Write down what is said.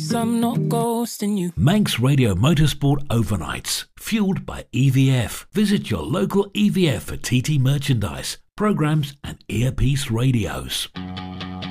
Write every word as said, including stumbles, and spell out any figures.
promise I'm not ghosting you. Manx Radio Motorsport Overnights, fueled by E V F. Visit your local E V F for T T merchandise, programs and earpiece radios.